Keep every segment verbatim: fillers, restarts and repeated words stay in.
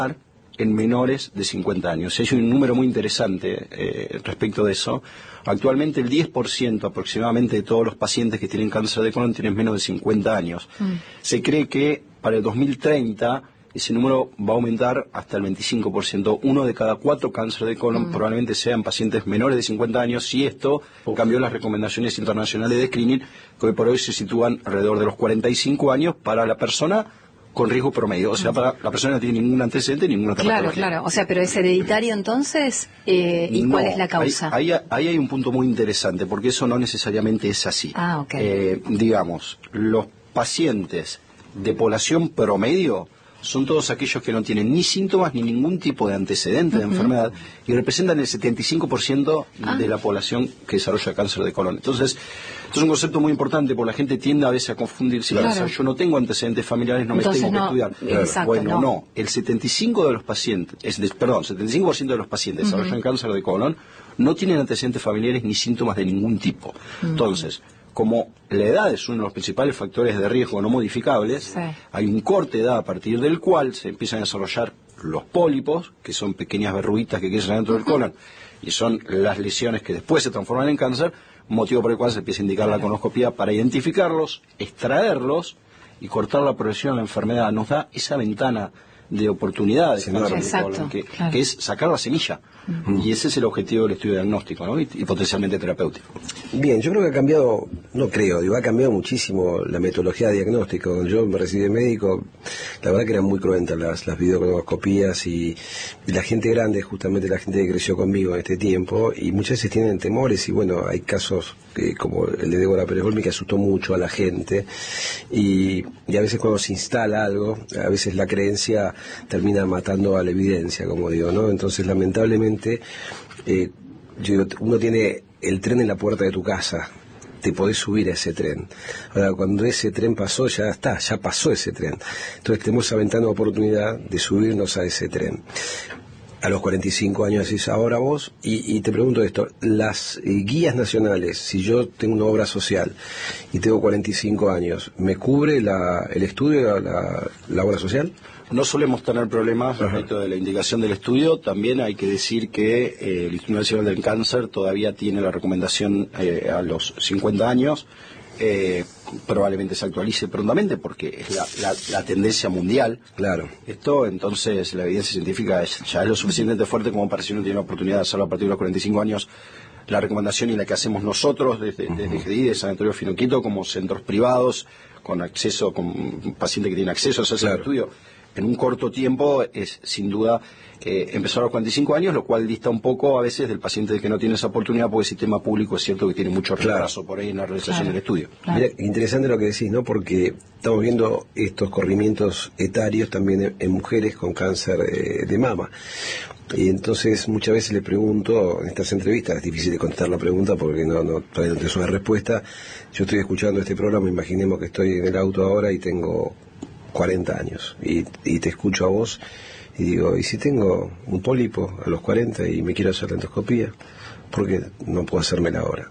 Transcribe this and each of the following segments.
en menores de cincuenta años. Hay un número muy interesante eh, respecto de eso. Actualmente el diez por ciento aproximadamente de todos los pacientes que tienen cáncer de colon tienen menos de cincuenta años. Mm. Se cree que para el dos mil treinta ese número va a aumentar hasta el veinticinco por ciento. Uno de cada cuatro cánceres de colon mm. probablemente sean pacientes menores de cincuenta años, y esto cambió las recomendaciones internacionales de screening, que hoy por hoy se sitúan alrededor de los cuarenta y cinco años para la persona con riesgo promedio, o sea, para la persona no tiene ningún antecedente, ninguna otra Claro, patología. claro, o sea, pero es hereditario entonces, eh, ¿y no, cuál es la causa? Ahí, ahí, ahí hay un punto muy interesante, porque eso no necesariamente es así. Ah, ok. Eh, digamos, los pacientes de población promedio son todos aquellos que no tienen ni síntomas ni ningún tipo de antecedente uh-huh. de enfermedad, y representan el setenta y cinco por ciento ah. de la población que desarrolla cáncer de colon. Entonces, esto es un concepto muy importante, porque la gente tiende a veces a confundirse. Claro. Pensar, yo no tengo antecedentes familiares, no Entonces, me tengo no, que estudiar. Exacto, bueno, no. no. El setenta y cinco de los pacientes, es de, perdón, setenta y cinco por ciento de los pacientes uh-huh. desarrollan cáncer de colon no tienen antecedentes familiares ni síntomas de ningún tipo. Uh-huh. Entonces, como la edad es uno de los principales factores de riesgo no modificables, sí. hay un corte de edad a partir del cual se empiezan a desarrollar los pólipos, que son pequeñas verruguitas que crecen dentro del colon, y son las lesiones que después se transforman en cáncer, motivo por el cual se empieza a indicar la colonoscopía para identificarlos, extraerlos y cortar la progresión de la enfermedad. Nos da esa ventana de oportunidades, sí, Exacto, que, claro. que es sacar la semilla. Uh-huh. Y ese es el objetivo del estudio diagnóstico, ¿no? y, y potencialmente terapéutico. Bien, yo creo que ha cambiado, no creo, digo, ha cambiado muchísimo la metodología de diagnóstico. Cuando yo me recibí de médico, la verdad que eran muy cruentas las, las videocolonoscopías, y, y la gente grande, justamente la gente que creció conmigo en este tiempo, y muchas veces tienen temores, y bueno, hay casos que, como el de Débora Pérez Golmi, que asustó mucho a la gente, y, y a veces cuando se instala algo, a veces la creencia termina matando a la evidencia, como digo, ¿no? Entonces, lamentablemente, eh, yo digo, uno tiene el tren en la puerta de tu casa, te podés subir a ese tren. Ahora, cuando ese tren pasó, ya está, ya pasó ese tren. Entonces tenemos esa ventana de oportunidad de subirnos a ese tren. A los cuarenta y cinco años decís ahora vos, y, y te pregunto esto, las eh, guías nacionales, si yo tengo una obra social y tengo cuarenta y cinco años, ¿me cubre la, el estudio, la, la obra social? No solemos tener problemas respecto de la indicación del estudio. También hay que decir que eh, el Instituto Nacional del Cáncer todavía tiene la recomendación eh, a los cincuenta años. Eh, probablemente se actualice prontamente porque es la, la, la tendencia mundial. Claro. Esto, entonces, la evidencia científica es, ya es lo suficientemente fuerte como para si uno tiene la oportunidad de hacerlo a partir de los cuarenta y cinco años. La recomendación y la que hacemos nosotros desde, uh-huh. desde G D I, de Sanatorio Finoquito, como centros privados, con acceso, con pacientes que tienen acceso a hacerse el estudio en un corto tiempo, es sin duda eh, empezar a los cuarenta y cinco años, lo cual dista un poco a veces del paciente que no tiene esa oportunidad, porque el sistema público es cierto que tiene mucho retraso claro. por ahí en la realización claro. del estudio. Claro. Mira, interesante lo que decís, ¿no? Porque estamos viendo estos corrimientos etarios también en, en mujeres con cáncer eh, de mama. Y entonces muchas veces le pregunto en estas entrevistas, es difícil de contestar la pregunta porque no, no, todavía no tengo una respuesta. Yo estoy escuchando este programa, imaginemos que estoy en el auto ahora y tengo cuarenta años, y, y te escucho a vos y digo, ¿y si tengo un pólipo a los cuarenta y me quiero hacer la endoscopía? ¿Por qué no puedo hacérmela ahora?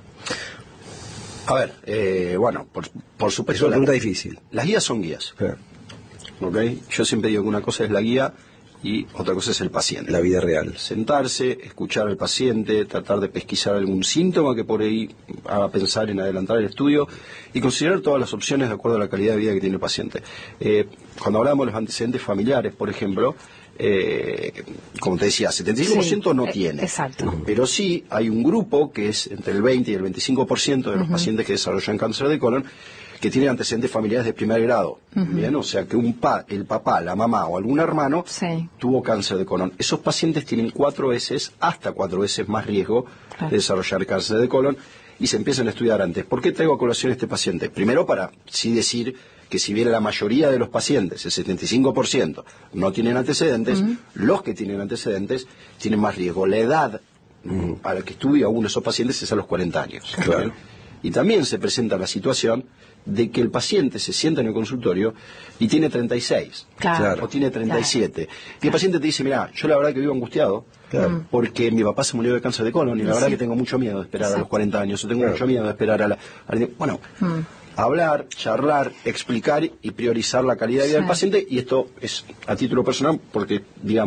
A ver, eh, bueno, por, por supuesto... Es una pregunta difícil. Las guías son guías. Ah. ¿Okay? Yo siempre digo que una cosa es la guía y otra cosa es el paciente. La vida real. Sentarse, escuchar al paciente, tratar de pesquisar algún síntoma que por ahí haga pensar en adelantar el estudio y considerar todas las opciones de acuerdo a la calidad de vida que tiene el paciente. Eh, cuando hablamos de los antecedentes familiares, por ejemplo, eh, como te decía, setenta y cinco por ciento sí, no tiene. Exacto. Pero sí hay un grupo que es entre el veinte y el veinticinco por ciento de los uh-huh. pacientes que desarrollan cáncer de colon que tienen antecedentes familiares de primer grado, uh-huh. bien, o sea que un pa, el papá, la mamá o algún hermano sí. tuvo cáncer de colon. Esos pacientes tienen cuatro veces, hasta cuatro veces más riesgo claro. de desarrollar cáncer de colon y se empiezan a estudiar antes. ¿Por qué traigo a colación este paciente? Primero para sí decir que si bien la mayoría de los pacientes, el setenta y cinco por ciento, no tienen antecedentes, uh-huh. los que tienen antecedentes tienen más riesgo. La edad uh-huh. a la que estudia uno de esos pacientes es a los cuarenta años. Claro. Y también se presenta la situación de que el paciente se sienta en el consultorio y tiene treinta y seis claro. o tiene treinta y siete claro. y el paciente te dice, mira, yo la verdad que vivo angustiado claro. porque mi papá se murió de cáncer de colon y la sí. verdad que tengo mucho miedo de esperar Exacto. a los cuarenta años, o tengo claro. mucho miedo de esperar a la... A la bueno, mm. hablar, charlar, explicar y priorizar la calidad de vida sí. del paciente, y esto es a título personal porque, digamos,